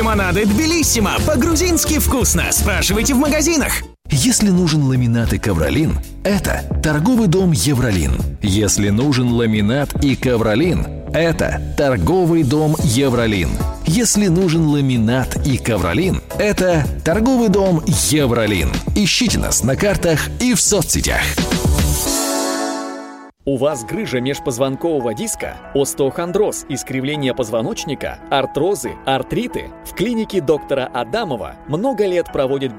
Лимонады Тбилиссимо. По-грузински вкусно. Спрашивайте в магазинах. Если нужен ламинат и ковролин, это торговый дом Евролин. Если нужен ламинат и ковролин, это торговый дом Евролин. Если нужен ламинат и ковролин, это торговый дом Евролин. Ищите нас на картах и в соцсетях. У вас грыжа межпозвонкового диска, остеохондроз, искривление позвоночника, артрозы, артриты? В клинике доктора Адамова много лет проводят